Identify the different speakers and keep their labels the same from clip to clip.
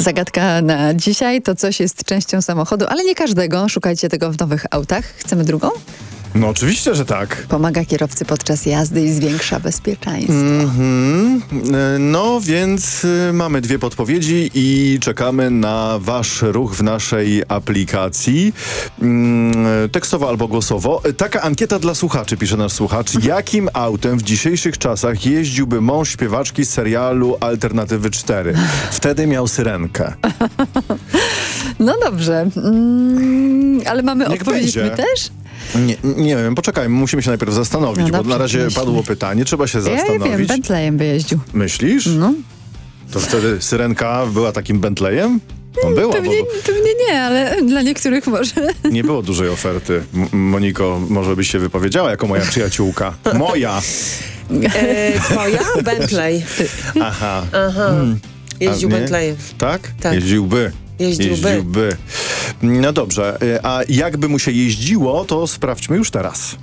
Speaker 1: Zagadka na dzisiaj to coś jest częścią samochodu, ale nie każdego. Szukajcie tego w nowych autach. Chcemy drugą?
Speaker 2: No oczywiście, że tak.
Speaker 1: Pomaga kierowcy podczas jazdy i zwiększa bezpieczeństwo.
Speaker 2: No więc mamy dwie podpowiedzi i czekamy na wasz ruch w naszej aplikacji. Tekstowo albo głosowo. Taka ankieta dla słuchaczy, pisze nasz słuchacz. Jakim autem w dzisiejszych czasach jeździłby mąż śpiewaczki z serialu Alternatywy 4? Wtedy miał syrenkę.
Speaker 1: No dobrze. Ale mamy
Speaker 2: Niech
Speaker 1: odpowiedzieć
Speaker 2: będzie.
Speaker 1: my też?
Speaker 2: Nie wiem, poczekajmy, musimy się najpierw zastanowić,
Speaker 1: No
Speaker 2: bo na razie padło pytanie, trzeba się
Speaker 1: Ja
Speaker 2: zastanowić.
Speaker 1: wiem, Bentleyem by jeździł.
Speaker 2: Myślisz?
Speaker 1: No.
Speaker 2: To wtedy syrenka była takim Bentleyem? No była,
Speaker 1: Pewnie nie, ale dla niektórych może.
Speaker 2: bo nie było dużej oferty. Moniko, może byś się wypowiedziała jako moja przyjaciółka. Moja!
Speaker 3: Twoja? Bentley.
Speaker 2: Aha.
Speaker 3: Jeździł
Speaker 2: A nie?
Speaker 3: Bentleyem.
Speaker 2: Tak?
Speaker 3: Tak.
Speaker 2: Jeździłby.
Speaker 3: Jeździłby.
Speaker 2: No dobrze, a jakby mu się jeździło, to sprawdźmy już teraz.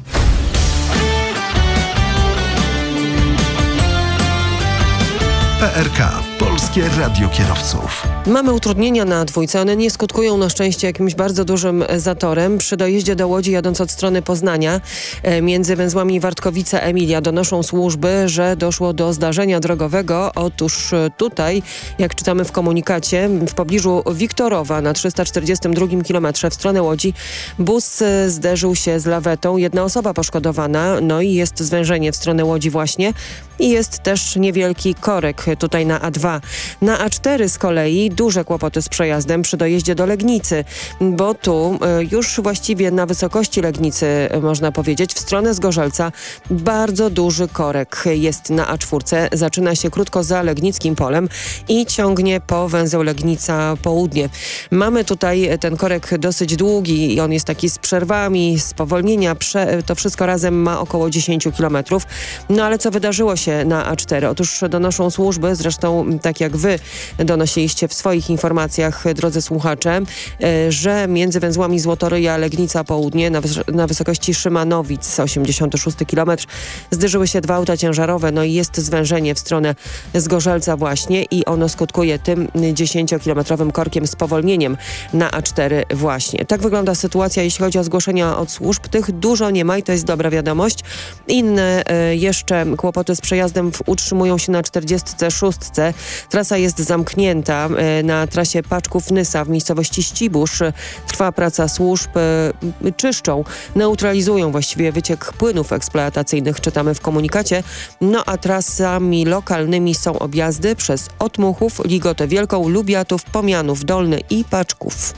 Speaker 4: PRK. Polskie Radio Kierowców.
Speaker 3: Mamy utrudnienia na dwójce. One nie skutkują na szczęście jakimś bardzo dużym zatorem. Przy dojeździe do Łodzi jadąc od strony Poznania między węzłami Wartkowice-Emilia donoszą służby, że doszło do zdarzenia drogowego. Otóż tutaj, jak czytamy w komunikacie, w pobliżu Wiktorowa na 342 kilometrze w stronę Łodzi bus zderzył się z lawetą. Jedna osoba poszkodowana, no i jest zwężenie w stronę Łodzi właśnie i jest też niewielki korek tutaj na A2. Na A4 z kolei duże kłopoty z przejazdem przy dojeździe do Legnicy, bo tu już właściwie na wysokości Legnicy, można powiedzieć, w stronę Zgorzelca bardzo duży korek jest na A4. Zaczyna się krótko za Legnickim Polem i ciągnie po węzeł Legnica Południe. Mamy tutaj ten korek dosyć długi i on jest taki z przerwami, spowolnienia. To wszystko razem ma około 10 kilometrów. No ale co wydarzyło się na A4? Otóż donoszą służby, zresztą tak jak wy donosiliście w swoich informacjach, drodzy słuchacze, że między węzłami Złotoryja, Legnica Południe na wysokości Szymanowic, 86 km, zderzyły się dwa auta ciężarowe, no i jest zwężenie w stronę Zgorzelca właśnie i ono skutkuje tym 10-kilometrowym korkiem, spowolnieniem na A4 właśnie. Tak wygląda sytuacja, jeśli chodzi o zgłoszenia od służb. Tych dużo nie ma i to jest dobra wiadomość. Inne jeszcze kłopoty z przejazdem utrzymują się na 46. Trasa jest zamknięta na trasie Paczków-Nysa w miejscowości Ścibusz. Trwa praca służb, czyszczą, neutralizują właściwie wyciek płynów eksploatacyjnych, czytamy w komunikacie. No a trasami lokalnymi są objazdy przez Otmuchów, Ligotę Wielką, Lubiatów, Pomianów Dolny i Paczków.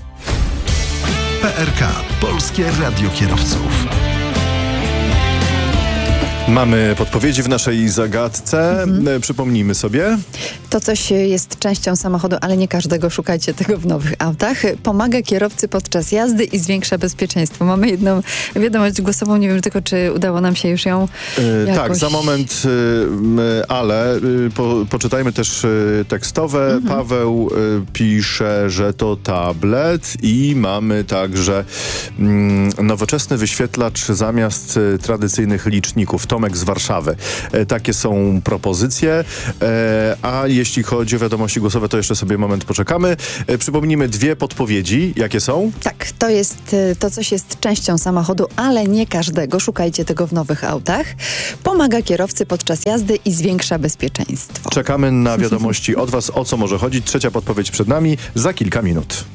Speaker 4: PRK. Polskie Radio Kierowców.
Speaker 2: Mamy podpowiedzi w naszej zagadce. Przypomnijmy sobie.
Speaker 1: To coś jest częścią samochodu, ale nie każdego. Szukajcie tego w nowych autach. Pomaga kierowcy podczas jazdy i zwiększa bezpieczeństwo. Mamy jedną wiadomość głosową. Nie wiem tylko, czy udało nam się już ją jakoś...
Speaker 2: Tak, za moment, ale poczytajmy też tekstowe. Paweł pisze, że to tablet i mamy także nowoczesny wyświetlacz zamiast tradycyjnych liczników. Tomek z Warszawy. Takie są propozycje. A jeśli chodzi o wiadomości głosowe, to jeszcze sobie moment poczekamy. Przypomnijmy dwie podpowiedzi. Jakie są?
Speaker 1: Tak, to coś jest częścią samochodu, ale nie każdego. Szukajcie tego w nowych autach. Pomaga kierowcy podczas jazdy i zwiększa bezpieczeństwo.
Speaker 2: Czekamy na wiadomości od was, o co może chodzić. Trzecia podpowiedź przed nami za kilka minut.